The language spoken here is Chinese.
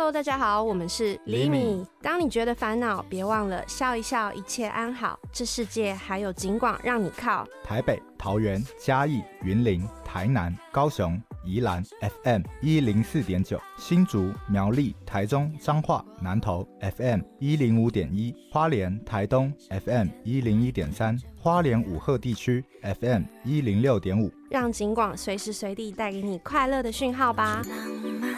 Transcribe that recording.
Hello， 大家好，我们是厘米。当你觉得烦恼，别忘了笑一笑，一切安好。这世界还有警广让你靠。 台北、桃园、嘉义、云林、台南、高雄、宜兰 FM 104.9，新竹、苗栗、台中、彰化、南投 FM 105.1，花莲、台东 FM 101.3，花莲武鹤地区 FM 106.5， 让警广随时随地带给你快乐的讯号吧。